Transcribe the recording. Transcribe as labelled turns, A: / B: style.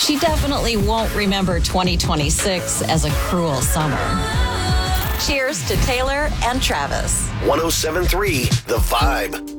A: She definitely won't remember 2026 as a cruel summer. Cheers to Taylor and Travis.
B: 107.3 The Vibe.